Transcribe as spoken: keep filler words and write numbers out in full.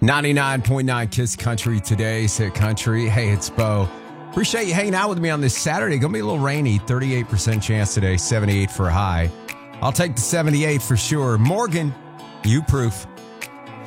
ninety-nine point nine Kiss Country, today's hit country. Hey, it's Bo. Appreciate you hanging out with me on this Saturday. Gonna be a little rainy, thirty-eight percent chance today, seventy-eight for a high. I'll take the seventy-eight for sure. Morgan, you proof.